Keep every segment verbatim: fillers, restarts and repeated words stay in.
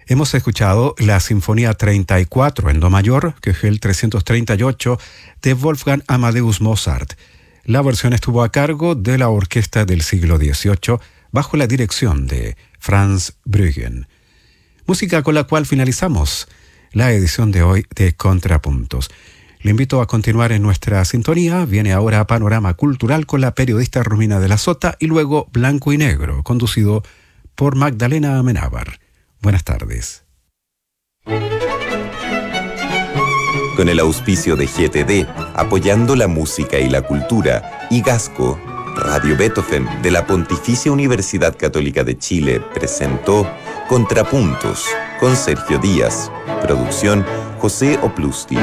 Hemos escuchado la Sinfonía treinta y cuatro en Do mayor, que es el trescientos treinta y ocho de Wolfgang Amadeus Mozart. La versión estuvo a cargo de la Orquesta del siglo dieciocho, bajo la dirección de Franz Brüggen. Música con la cual finalizamos la edición de hoy de Contrapuntos. Le invito a continuar en nuestra sintonía. Viene ahora Panorama Cultural con la periodista Romina de la Sota y luego Blanco y Negro, conducido por Magdalena Amenábar. Buenas tardes. Con el auspicio de G T D, apoyando la música y la cultura, y Gasco, Radio Beethoven de la Pontificia Universidad Católica de Chile presentó Contrapuntos con Sergio Díaz. Producción José Oplusti.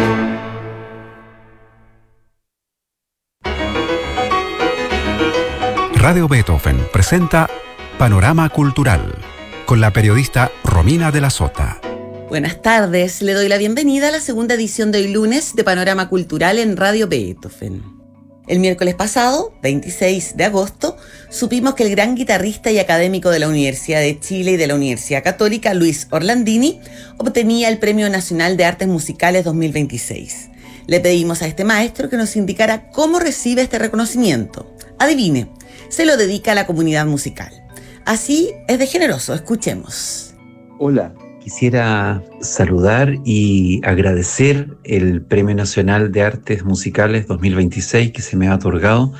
Radio Beethoven presenta Panorama Cultural con la periodista Romina de la Sota. Buenas tardes, le doy la bienvenida a la segunda edición de hoy lunes de Panorama Cultural en Radio Beethoven. El miércoles pasado, veintiséis de agosto, supimos que el gran guitarrista y académico de la Universidad de Chile y de la Universidad Católica, Luis Orlandini, obtenía el Premio Nacional de Artes Musicales dos mil veintiséis. Le pedimos a este maestro que nos indicara cómo recibe este reconocimiento. Adivine, se lo dedica a la comunidad musical. Así es de generoso, escuchemos. Hola, quisiera saludar y agradecer el Premio Nacional de Artes Musicales dos mil veintiséis que se me ha otorgado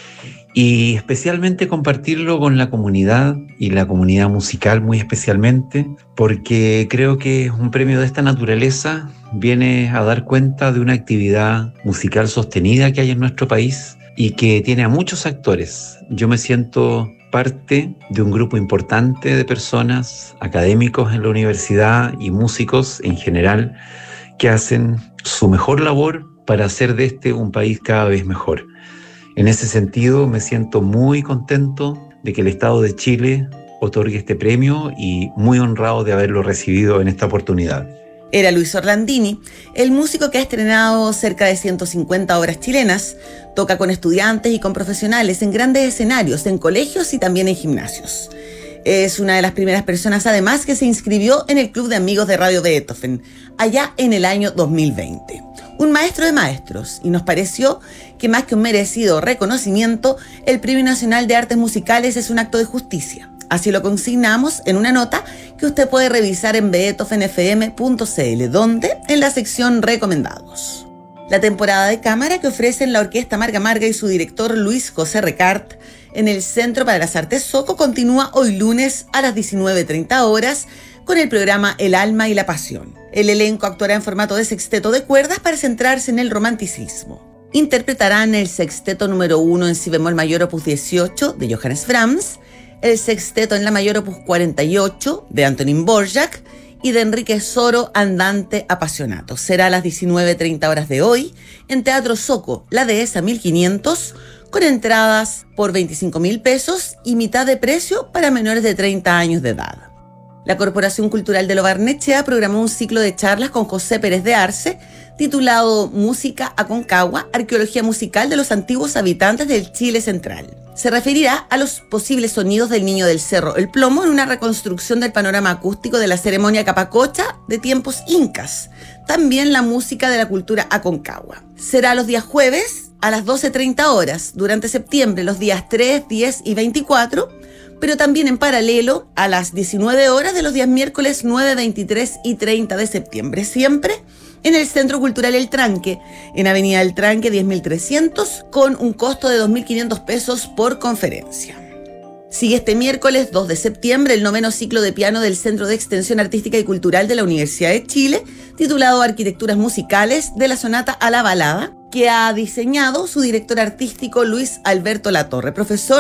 y especialmente compartirlo con la comunidad y la comunidad musical muy especialmente, porque creo que un premio de esta naturaleza viene a dar cuenta de una actividad musical sostenida que hay en nuestro país y que tiene a muchos actores. Yo me siento parte de un grupo importante de personas, académicos en la universidad y músicos en general, que hacen su mejor labor para hacer de este un país cada vez mejor. En ese sentido, me siento muy contento de que el Estado de Chile otorgue este premio y muy honrado de haberlo recibido en esta oportunidad. Era Luis Orlandini, el músico que ha estrenado cerca de ciento cincuenta obras chilenas, toca con estudiantes y con profesionales en grandes escenarios, en colegios y también en gimnasios. Es una de las primeras personas además que se inscribió en el Club de Amigos de Radio Beethoven, allá en el año dos mil veinte. Un maestro de maestros, y nos pareció que más que un merecido reconocimiento, el Premio Nacional de Artes Musicales es un acto de justicia. Así lo consignamos en una nota que usted puede revisar en beethoven f m punto c l, donde en la sección Recomendados. La temporada de cámara que ofrecen la Orquesta Marga Marga y su director Luis José Recart en el Centro para las Artes Soco continúa hoy lunes a las diecinueve treinta horas con el programa El Alma y la Pasión. El elenco actuará en formato de sexteto de cuerdas para centrarse en el romanticismo. Interpretarán el sexteto número uno en si bemol mayor opus dieciocho de Johannes Brahms, el sexteto en la mayor opus cuarenta y ocho de Antonín Dvorak y de Enrique Soro Andante Apasionato. Será a las diecinueve treinta horas de hoy en Teatro Soco, La Dehesa mil quinientos, con entradas por veinticinco mil pesos y mitad de precio para menores de treinta años de edad. La Corporación Cultural de Lo Barnechea programó un ciclo de charlas con José Pérez de Arce, titulado Música Aconcagua, Arqueología Musical de los Antiguos Habitantes del Chile Central. Se referirá a los posibles sonidos del Niño del Cerro El Plomo en una reconstrucción del panorama acústico de la ceremonia Capacocha de tiempos incas. También la música de la cultura Aconcagua. Será los días jueves a las doce treinta horas, durante septiembre los días tres, diez y veinticuatro, pero también en paralelo a las diecinueve horas de los días miércoles nueve, veintitrés y treinta de septiembre, siempre en el Centro Cultural El Tranque, en Avenida El Tranque diez mil trescientos, con un costo de dos mil quinientos pesos por conferencia. Sigue este miércoles dos de septiembre el noveno ciclo de piano del Centro de Extensión Artística y Cultural de la Universidad de Chile, titulado Arquitecturas Musicales de la Sonata a la Balada, que ha diseñado su director artístico Luis Alberto Latorre, profesor